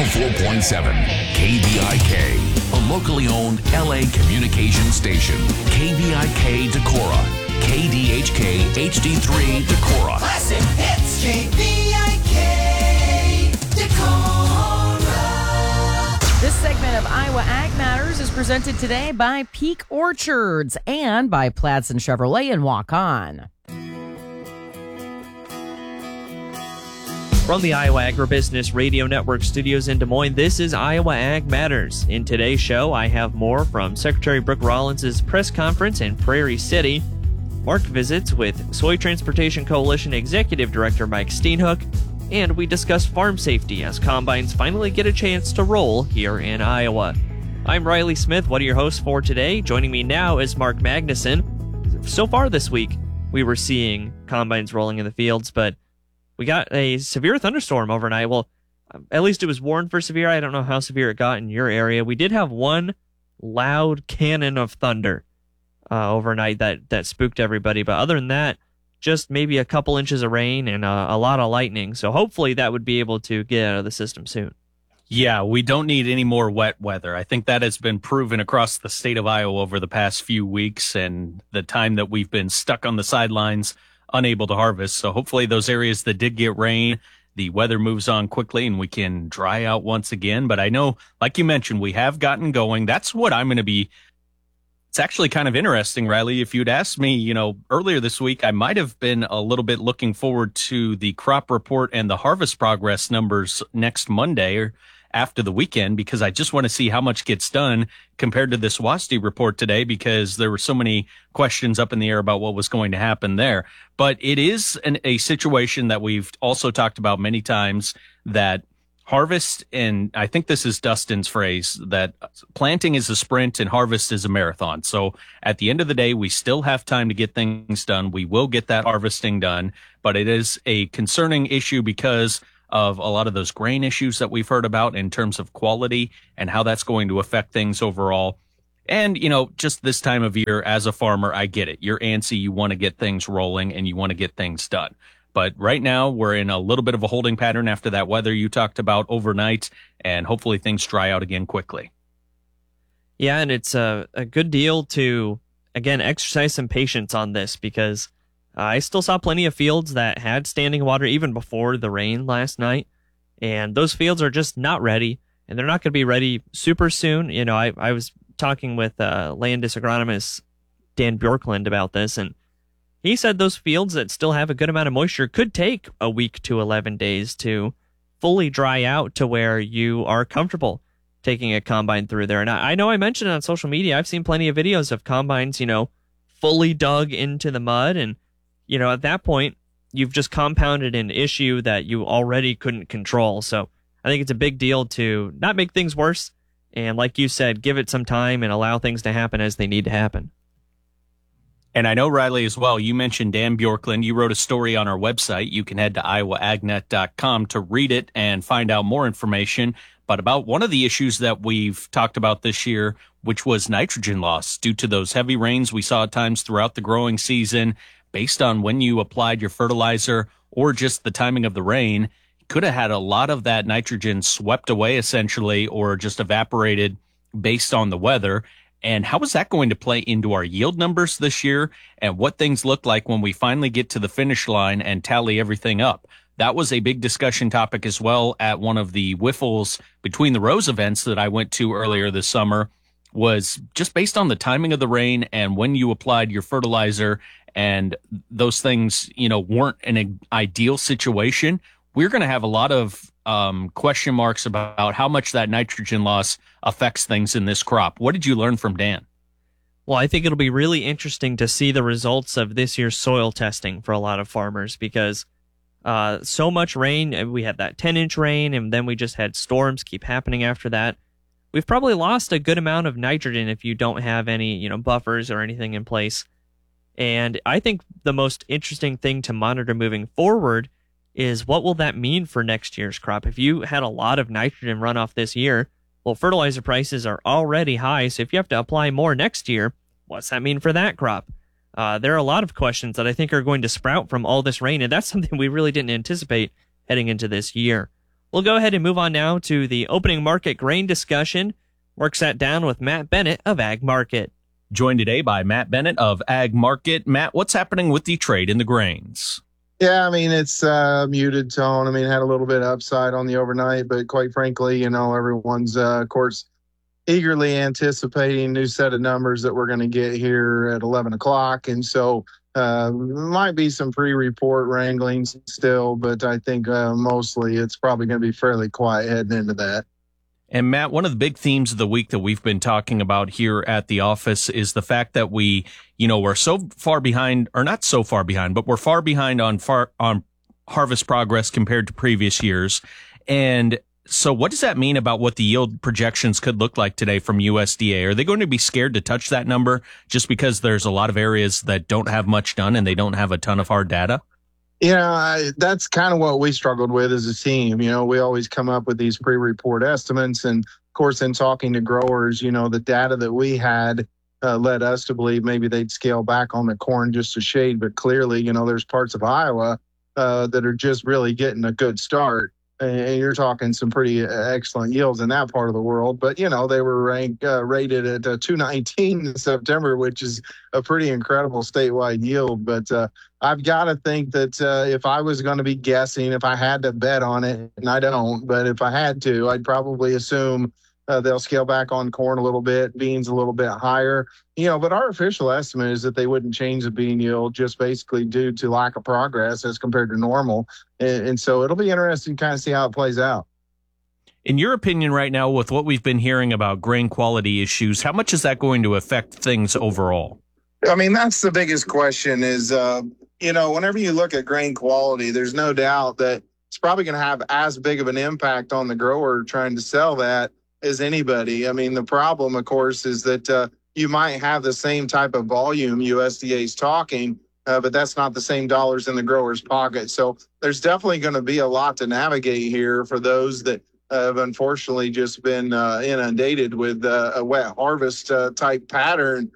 104.7 KVIK, a locally owned LA communication station. KVIK Decorah, KDHK HD3 Decorah. Classic hits, KVIK Decorah. This segment of Iowa Ag Matters is presented today by Peak Orchards and by Platson Chevrolet in Waukon. From the Iowa Agribusiness Radio Network studios in Des Moines, this is Iowa Ag Matters. In today's show, I have more from Secretary Brooke Rollins' press conference in Prairie City. Mark visits with Soy Transportation Coalition Executive Director Mike Steenhoek, and we discuss farm safety as combines finally get a chance to roll here in Iowa. I'm Riley Smith, one of your hosts for today. Joining me now is Mark Magnuson. So far this week, we were seeing combines rolling in the fields, but we got a severe thunderstorm overnight. Well, at least it was warned for severe. I don't know how severe it got in your area. We did have one loud cannon of thunder overnight that spooked everybody. But other than that, just maybe a couple inches of rain and a lot of lightning. So hopefully that would be able to get out of the system soon. Yeah, we don't need any more wet weather. I think that has been proven across the state of Iowa over the past few weeks and the time that we've been stuck on the sidelines, unable to harvest. So hopefully those areas that did get rain, the weather moves on quickly and we can dry out once again. But I know, like you mentioned, we have gotten going. That's what I'm going to be. It's actually kind of interesting, Riley. If you'd asked me, earlier this week, I might have been a little bit looking forward to the crop report and the harvest progress numbers next Monday or after the weekend, because I just want to see how much gets done compared to this WASDE report today, because there were so many questions up in the air about what was going to happen there. But it is a situation that we've also talked about many times, that harvest, and I think this is Dustin's phrase, that planting is a sprint and harvest is a marathon. So at the end of the day, we still have time to get things done. We will get that harvesting done, but it is a concerning issue because of a lot of those grain issues that we've heard about in terms of quality and how that's going to affect things overall. And, just this time of year as a farmer, I get it. You're antsy. You want to get things rolling and you want to get things done. But right now we're in a little bit of a holding pattern after that weather you talked about overnight, and hopefully things dry out again quickly. Yeah, and it's a good deal to, again, exercise some patience on this, because I still saw plenty of fields that had standing water even before the rain last night, and those fields are just not ready, and they're not going to be ready super soon. I was talking with Landis agronomist Dan Bjorklund about this, and he said those fields that still have a good amount of moisture could take a week to 11 days to fully dry out to where you are comfortable taking a combine through there. And I know I mentioned it on social media. I've seen plenty of videos of combines, fully dug into the mud, and at that point, you've just compounded an issue that you already couldn't control. So I think it's a big deal to not make things worse. And like you said, give it some time and allow things to happen as they need to happen. And I know, Riley, as well, you mentioned Dan Bjorklund. You wrote a story on our website. You can head to iowaagnet.com to read it and find out more information. But about one of the issues that we've talked about this year, which was nitrogen loss due to those heavy rains we saw at times throughout the growing season. Based on when you applied your fertilizer or just the timing of the rain, could have had a lot of that nitrogen swept away essentially, or just evaporated based on the weather. And how is that going to play into our yield numbers this year, and what things look like when we finally get to the finish line and tally everything up? That was a big discussion topic as well at one of the Wiffles Between the Rows events that I went to earlier this summer, was just based on the timing of the rain and when you applied your fertilizer, and those things, weren't an ideal situation. We're going to have a lot of question marks about how much that nitrogen loss affects things in this crop. What did you learn from Dan? Well, I think it'll be really interesting to see the results of this year's soil testing for a lot of farmers, because so much rain. We had that 10-inch rain, and then we just had storms keep happening after that. We've probably lost a good amount of nitrogen if you don't have any, buffers or anything in place. And I think the most interesting thing to monitor moving forward is what will that mean for next year's crop? If you had a lot of nitrogen runoff this year, well, fertilizer prices are already high, so if you have to apply more next year, what's that mean for that crop? There are a lot of questions that I think are going to sprout from all this rain, and that's something we really didn't anticipate heading into this year. We'll go ahead and move on now to the opening market grain discussion. Work sat down with Matt Bennett of Ag Market. Joined today by Matt Bennett of Ag Market. Matt, what's happening with the trade in the grains? Yeah, I mean, it's muted tone. I mean, had a little bit of upside on the overnight, but quite frankly, everyone's, of course, eagerly anticipating new set of numbers that we're going to get here at 11 o'clock. And so might be some pre-report wranglings still, but I think mostly it's probably going to be fairly quiet heading into that. And Matt, one of the big themes of the week that we've been talking about here at the office is the fact that we're so far behind, or not so far behind, but we're far behind on harvest progress compared to previous years. And so what does that mean about what the yield projections could look like today from USDA? Are they going to be scared to touch that number just because there's a lot of areas that don't have much done and they don't have a ton of hard data? That's kind of what we struggled with as a team. We always come up with these pre-report estimates. And of course, in talking to growers, the data that we had led us to believe maybe they'd scale back on the corn just a shade. But clearly, there's parts of Iowa that are just really getting a good start. And you're talking some pretty excellent yields in that part of the world. But, they were rated at 219 in September, which is a pretty incredible statewide yield. But I've got to think that if I was going to be guessing, if I had to bet on it, and I don't, but if I had to, I'd probably assume they'll scale back on corn a little bit, beans a little bit higher. But our official estimate is that they wouldn't change the bean yield just basically due to lack of progress as compared to normal. And so it'll be interesting to kind of see how it plays out. In your opinion right now, with what we've been hearing about grain quality issues, how much is that going to affect things overall? I mean, that's the biggest question is, whenever you look at grain quality, there's no doubt that it's probably going to have as big of an impact on the grower trying to sell that as anybody. I mean, the problem, of course, is that you might have the same type of volume USDA is talking, but that's not the same dollars in the grower's pocket. So there's definitely going to be a lot to navigate here for those that have unfortunately just been inundated with a wet harvest type pattern.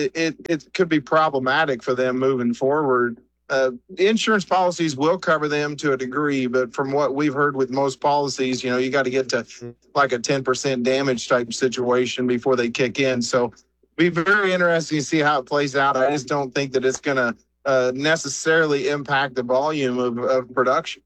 It could be problematic for them moving forward. The insurance policies will cover them to a degree, but from what we've heard with most policies, you got to get to like a 10% damage type situation before they kick in. So be very interesting to see how it plays out. I just don't think that it's going to necessarily impact the volume of production.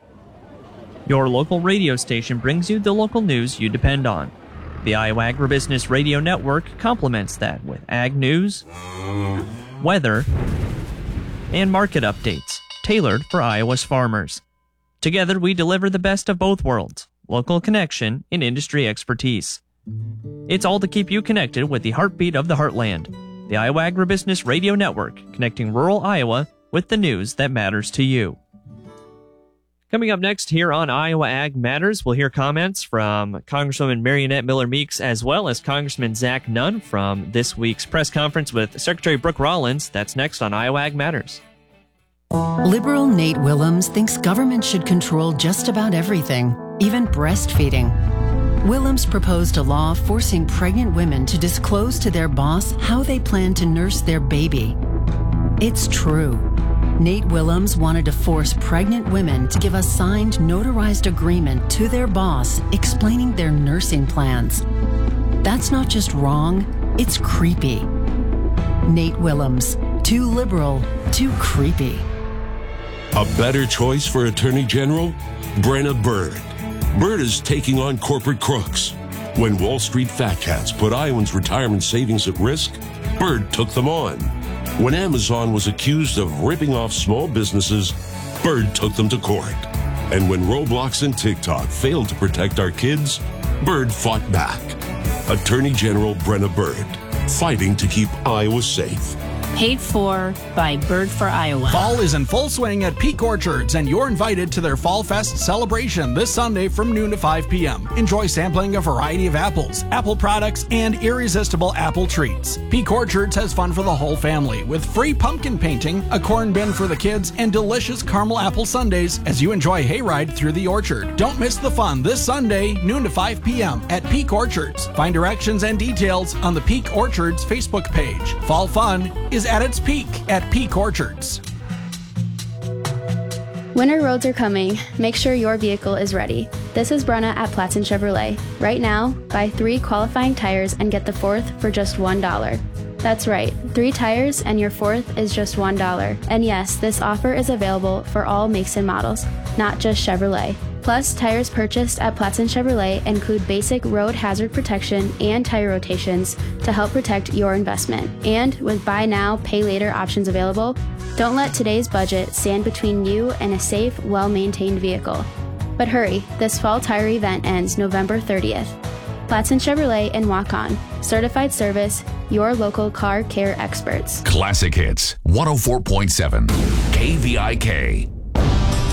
Your local radio station brings you the local news you depend on. The Iowa Agribusiness Radio Network complements that with ag news, weather, and market updates tailored for Iowa's farmers. Together, we deliver the best of both worlds, local connection and industry expertise. It's all to keep you connected with the heartbeat of the heartland. The Iowa Agribusiness Radio Network, connecting rural Iowa with the news that matters to you. Coming up next here on Iowa Ag Matters, we'll hear comments from Congresswoman Marionette Miller Meeks as well as Congressman Zach Nunn from this week's press conference with Secretary Brooke Rollins. That's next on Iowa Ag Matters. Liberal Nate Willems thinks government should control just about everything, even breastfeeding. Willems proposed a law forcing pregnant women to disclose to their boss how they plan to nurse their baby. It's true. Nate Willems wanted to force pregnant women to give a signed, notarized agreement to their boss explaining their nursing plans. That's not just wrong, it's creepy. Nate Willems, too liberal, too creepy. A better choice for Attorney General? Brenna Bird. Bird is taking on corporate crooks. When Wall Street fat cats put Iowans' retirement savings at risk, Bird took them on. When Amazon was accused of ripping off small businesses, Bird took them to court. And when Roblox and TikTok failed to protect our kids, Bird fought back. Attorney General Brenna Bird, fighting to keep Iowa safe. Paid for by Bird for Iowa. Fall is in full swing at Peak Orchards, and you're invited to their Fall Fest celebration this Sunday from noon to 5 p.m. Enjoy sampling a variety of apples, apple products, and irresistible apple treats. Peak Orchards has fun for the whole family with free pumpkin painting, a corn bin for the kids, and delicious caramel apple sundaes as you enjoy hayride through the orchard. Don't miss the fun this Sunday, noon to 5 p.m. at Peak Orchards. Find directions and details on the Peak Orchards Facebook page. Fall fun is at its peak at Peak Orchards. Winter roads are coming. Make sure your vehicle is ready. This is Brenna at Platson Chevrolet. Right now, buy 3 qualifying tires and get the 4th for just $1. That's right, 3 tires and your 4th is just $1. And yes, this offer is available for all makes and models, not just Chevrolet. Plus, tires purchased at Platson Chevrolet include basic road hazard protection and tire rotations to help protect your investment. And with buy now, pay later options available, don't let today's budget stand between you and a safe, well-maintained vehicle. But hurry, this fall tire event ends November 30th. Platson Chevrolet and Waukon. Certified service, your local car care experts. Classic Hits 104.7 KVIK.